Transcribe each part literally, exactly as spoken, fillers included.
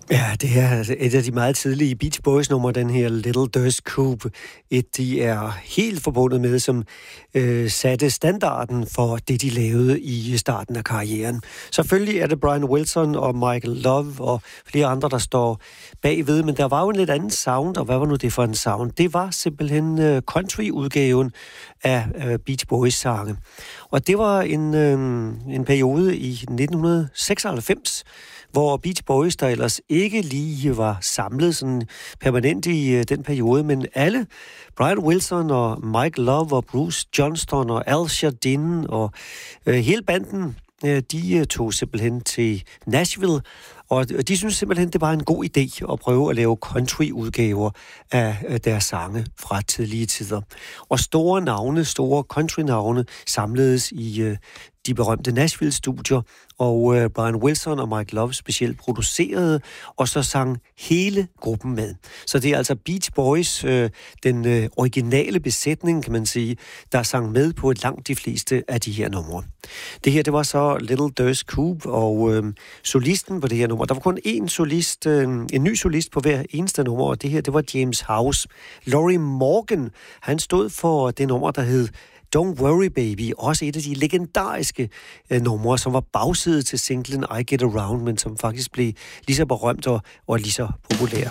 Ja, det er et af de meget tidlige Beach Boys-numre, den her Little Dirty Coupe. Et, de er helt forbundet med, som øh, satte standarden for det, de lavede i starten af karrieren. Selvfølgelig er det Brian Wilson og Michael Love og flere andre, der står bagved, men der var jo en lidt anden sound, og hvad var nu det for en sound? Det var simpelthen øh, country-udgaven af øh, Beach Boys-sange. Og det var en, øh, en periode i nitten seksoghalvfems, hvor Beach Boys, der ellers ikke lige var samlet sådan permanent i øh, den periode, men alle, Brian Wilson og Mike Love og Bruce Johnston og Al Jardine og øh, hele banden, øh, de øh, tog simpelthen til Nashville, og de synes simpelthen, det var en god idé at prøve at lave country-udgaver af øh, deres sange fra tidlige tider. Og store navne, store country-navne samledes i øh, de berømte Nashville-studier, og øh, Brian Wilson og Mike Love specielt producerede, og så sang hele gruppen med. Så det er altså Beach Boys, øh, den øh, originale besætning, kan man sige, der sang med på et langt de fleste af de her numre. Det her, det var så Little Dirty Coupe, og øh, solisten på det her nummer, der var kun én solist, øh, en ny solist på hver eneste nummer, og det her, det var James House. Laurie Morgan, han stod for det nummer, der hed Don't Worry Baby, også et af de legendariske øh, numre, som var bagside til singlen I Get Around, men som faktisk blev lige så berømt og, og lige så populær.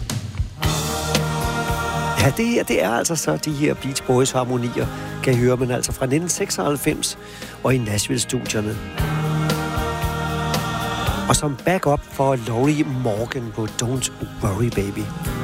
Ja, det her, det er altså så de her Beach Boys harmonier, kan I høre, men altså fra nitten seksoghalvfems og i Nashville-studierne. Og som backup for Laurie Morgan på Don't Worry Baby.